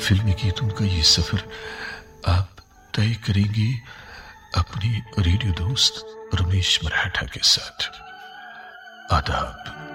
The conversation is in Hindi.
फिल्मी गीतों का ये सफर आप तय करेंगे अपने रेडियो दोस्त रमेश मराठा के साथ। आदाब।